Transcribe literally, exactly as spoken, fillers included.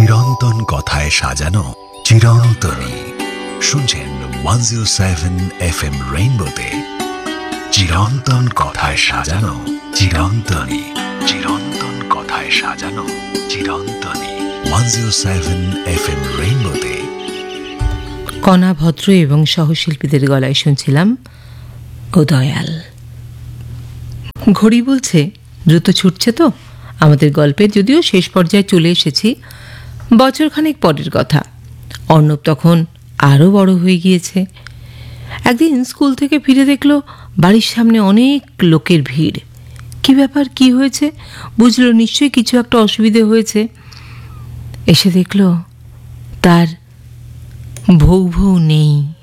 চিরন্তন কথায় সাজানো চিরন্তনী। শুনছেন one zero seven F M রেইনবোতে চিরন্তন কথায় সাজানো চিরন্তনী। চিরন্তন কথায় সাজানো চিরন্তনী। One zero seven F M রেইনবোতে কণা ভদ্র এবং সহশিল্পীদের গলায় শুনছিলাম ও দয়াল। ঘড়ি বলছে দ্রুত ছুটছে তো আমাদের গল্পের, যদিও শেষ পর্যায়ে চলে এসেছি। বছরখানেক পরের কথা। অর্ণব তখন আরও বড় হয়ে গিয়েছে। একদিন স্কুল থেকে ফিরে দেখলো বাড়ির সামনে অনেক লোকের ভিড়। কি ব্যাপার, কি হয়েছে বুঝলো, নিশ্চয়ই কিছু একটা অসুবিধে হয়েছে। এসে দেখলো তার ভৌ ভৌ নেই।